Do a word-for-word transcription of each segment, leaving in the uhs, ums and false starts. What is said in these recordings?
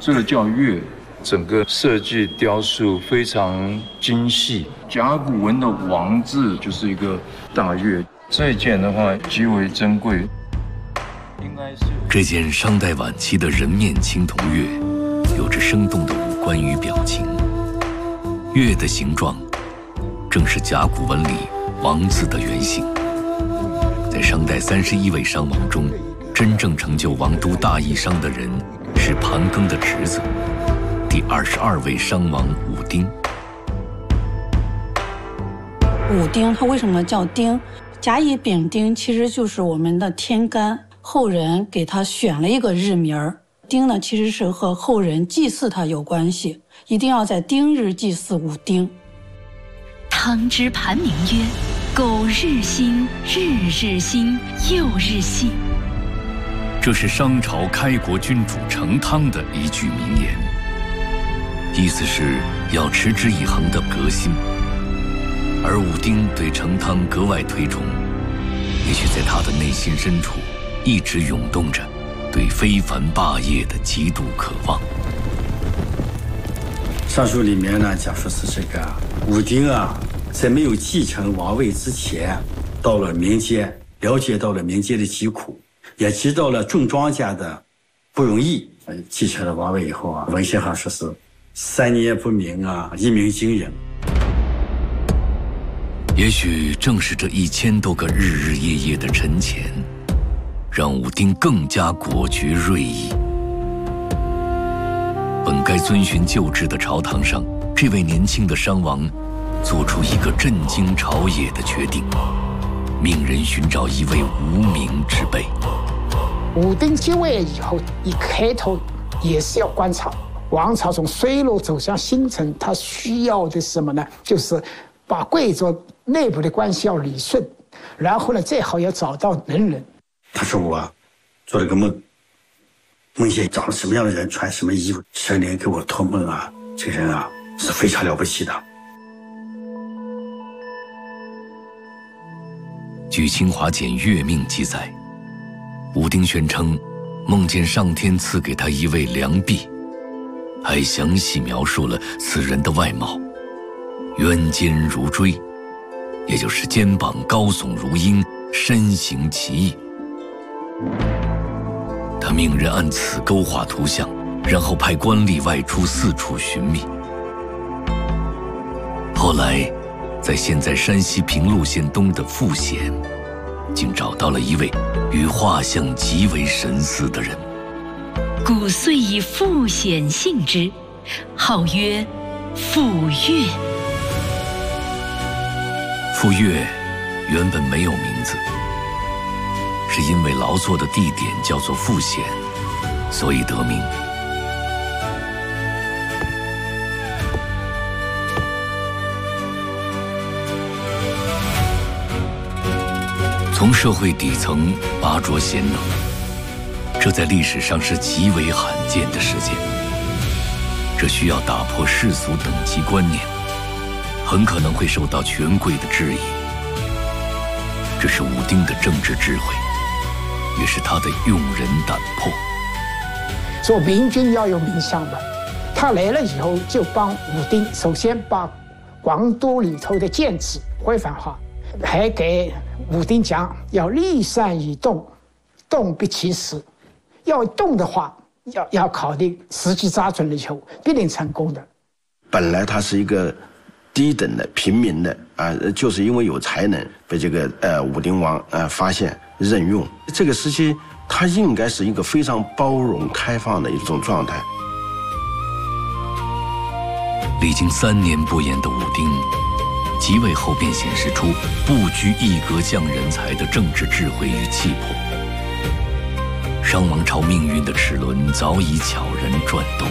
这个叫月，整个设计雕塑非常精细。甲骨文的王字就是一个大月，这一件的话极为珍贵。应该是这件商代晚期的人面青铜月，有着生动的五官与表情。月的形状，正是甲骨文里王字的原型。在商代三十一位商王中，真正成就王都大义商的人是盘庚的侄子，第二十二位商王武丁。 武丁他为什么叫丁？甲乙丙丁其实就是我们的天干，后人给他选了一个日名儿。丁呢，其实是和后人祭祀他有关系，一定要在丁日祭祀武丁。 汤之盘铭曰：“苟日新，日日新，又日新。” 这是商朝开国君主成汤的一句名言，意思是要持之以恒的革新。而武丁对成汤格外推崇，也许在他的内心深处一直涌动着对非凡霸业的极度渴望。 上书里面呢讲说是这个武丁啊，在没有继承王位之前，到了民间，了解到了民间的疾苦，也知道了种庄稼的不容易。继承了王位以后啊，文献上说是三年不鸣啊，一鸣惊人。 也许正是这一千多个日日夜夜的沉潜，让武丁更加果决锐意。本该遵循旧制的朝堂上，这位年轻的商王做出一个震惊朝野的决定，命人寻找一位无名之辈。 武丁继位以后，一开头也是要观察王朝从衰落走向兴盛，他需要的是什么呢？就是把贵族内部的关系要理顺，然后呢，最好要找到能人。 他说我做了个梦，梦见长了什么样的人，穿什么衣服，神灵给我托梦啊，这个人啊是非常了不起的。 据清华简月命记载，武丁宣称梦见上天赐给他一位良弼，还详细描述了此人的外貌：渊肩如锥，也就是肩膀高耸如鹰，身形奇异。他命人按此勾画图像，然后派官吏外出四处寻觅。后来在现在山西平陆县东的富县，竟找到了一位与画像极为神似的人。 故遂以富显姓之，号曰傅说。 傅说原本没有名字，是因为劳作的地点叫做富县，所以得名。从社会底层拔擢贤能，这在历史上是极为罕见的事件。这需要打破世俗等级观念，很可能会受到权贵的质疑。这是武丁的政治智慧，也是他的用人胆魄。 做明君要有名相的，他来了以后就帮武丁首先把广都里头的建制规范化，还给武丁讲要立善以动，动必其时。要动的话，要要考虑时机抓准了以后，必定成功的。 本来他是一个低等的平民的啊，就是因为有才能被这个呃武丁王呃发现任用。这个时期，他应该是一个非常包容开放的一种状态。 历经三年不言的武丁，即位后便显示出不拘一格降人才的政治智慧与气魄。商王朝命运的齿轮早已悄然转动。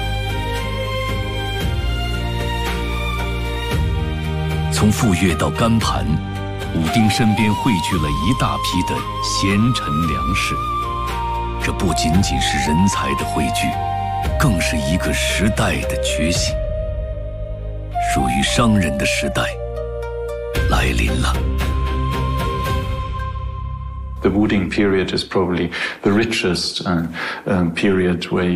从傅说到甘盘，武丁身边汇聚了一大批的贤臣良士。这不仅仅是人才的汇聚，更是一个时代的觉醒。属于商人的时代来临了。 The Wu Ding period is probably the richest um, um, period where